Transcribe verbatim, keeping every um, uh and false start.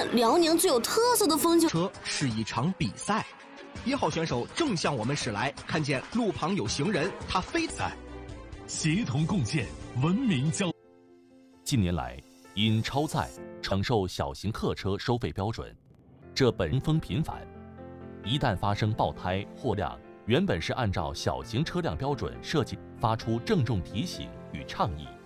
看辽宁最有特色的风景。 车是一场比赛，一号选手正向我们驶来，看见路旁有行人，他飞在， 协同共建文明交。 近年来，因超载承受小型客车收费标准，这本风频繁。一旦发生爆胎货辆，原本是按照小型车辆标准设计，发出郑重提醒与倡议。